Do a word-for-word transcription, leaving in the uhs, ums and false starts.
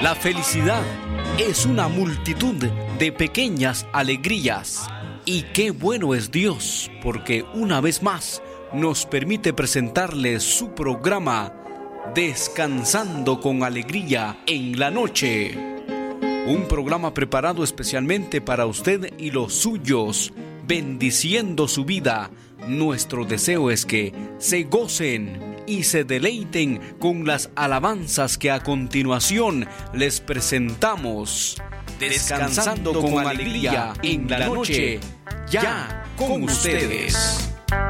La felicidad es una multitud de pequeñas alegrías. Y qué bueno es Dios, porque una vez más nos permite presentarle su programa Descansando con Alegría en la Noche. Un programa preparado especialmente para usted y los suyos, bendiciendo su vida. Nuestro deseo es que se gocen y se deleiten con las alabanzas que a continuación les presentamos. Descansando con Alegría en la Noche, ya con ustedes.